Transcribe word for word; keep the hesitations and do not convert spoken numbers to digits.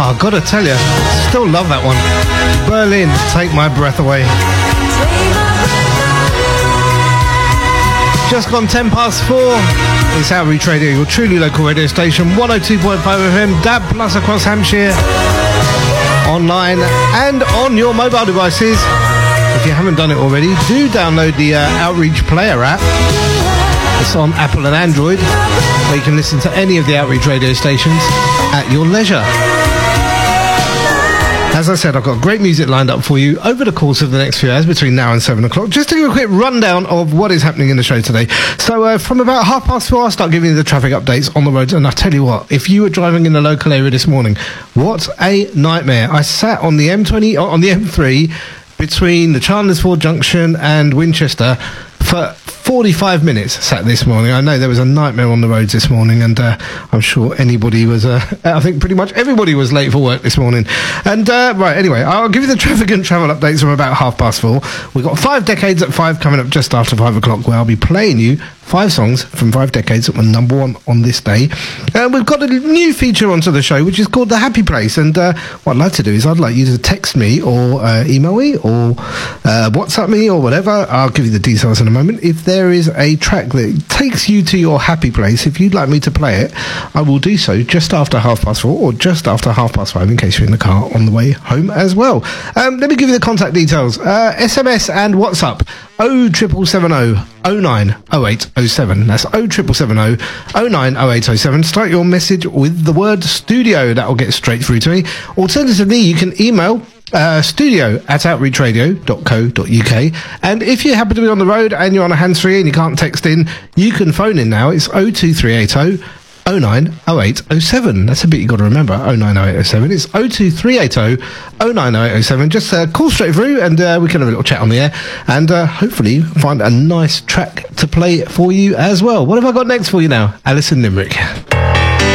Oh, I've got to tell you, still love that one. Berlin, Take My Breath Away. Just gone ten past four. It's Outreach Radio, your truly local radio station, one oh two point five F M, D A B Plus across Hampshire, online and on your mobile devices. If you haven't done it already, do download the uh, Outreach Player app. It's on Apple and Android, where you can listen to any of the Outreach radio stations at your leisure. As I said, I've got great music lined up for you over the course of the next few hours between now and seven o'clock. Just to give a quick rundown of what is happening in the show today. So uh, from about half past four, I'll start giving you the traffic updates on the roads. And I tell you what, if you were driving in the local area this morning, what a nightmare. I sat on the M twenty, on the M three, between the Chandlersford Junction and Winchester for forty-five minutes sat this morning. I know there was a nightmare on the roads this morning, and uh, I'm sure anybody was, uh, I think pretty much everybody was late for work this morning. And, uh, right, anyway, I'll give you the traffic and travel updates from about half past four. We've got Five Decades at five coming up just after five o'clock, where I'll be playing you five songs from five decades that were number one on this day. And we've got a new feature onto the show, which is called The Happy Place. And uh, what I'd like to do is I'd like you to text me or uh, email me or uh, WhatsApp me or whatever. I'll give you the details in a moment. If there is a track that takes you to your happy place, if you'd like me to play it, I will do so just after half past four or just after half past five, in case you're in the car on the way home as well. Um, let me give you the contact details. Uh, S M S and WhatsApp oh triple seven oh oh nine oh eight oh seven. That's oh triple seven oh oh nine oh eight oh seven. Start your message with the word studio. That will get straight through to me. Alternatively, you can email Uh, studio at outreachradio dot co dot uk, and if you happen to be on the road and you're on a hands-free and you can't text in, you can phone in now. It's oh two three eight oh oh nine oh eight oh seven. That's a bit you've got to remember. oh nine oh eight oh seven. It's oh two three eight oh oh nine oh eight oh seven. Just uh, call straight through and uh, we can have a little chat on the air and uh, hopefully find a nice track to play for you as well. What have I got next for you now? Alison Limerick.